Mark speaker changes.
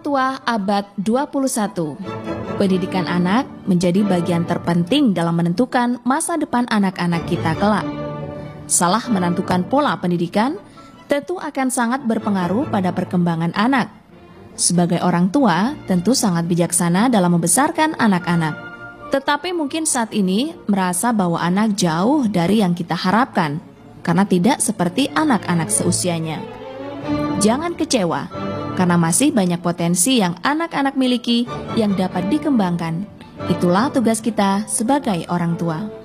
Speaker 1: tua abad 21. Pendidikan anak menjadi bagian terpenting dalam menentukan masa depan anak-anak kita kelak. Salah menentukan pola pendidikan tentu akan sangat berpengaruh pada perkembangan anak. Sebagai orang tua, tentu sangat bijaksana dalam membesarkan anak-anak. Tetapi mungkin saat ini merasa bahwa anak jauh dari yang kita harapkan, karena tidak seperti anak-anak seusianya. Jangan kecewa, karena masih banyak potensi yang anak-anak miliki yang dapat dikembangkan. Itulah tugas kita sebagai orang tua.